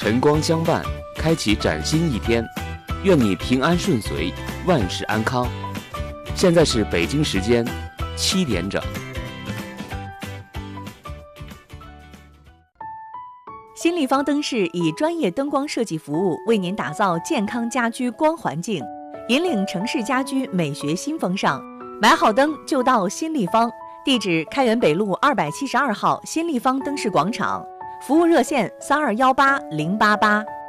晨光相伴，开启崭新一天。愿你平安顺遂，万事安康。现在是北京时间7点整。 新立方灯饰以专业灯光设计服务为您打造健康家居光环境，引领城市家居美学新风尚。买好灯就到新立方，地址开元北路272号新立方灯饰广场，服务热线3218-088。